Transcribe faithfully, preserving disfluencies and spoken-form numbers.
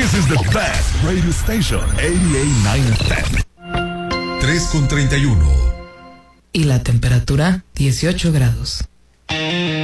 This is the best radio station, ochenta y nueve F M. tres con treinta y uno. Y la temperatura, dieciocho grados.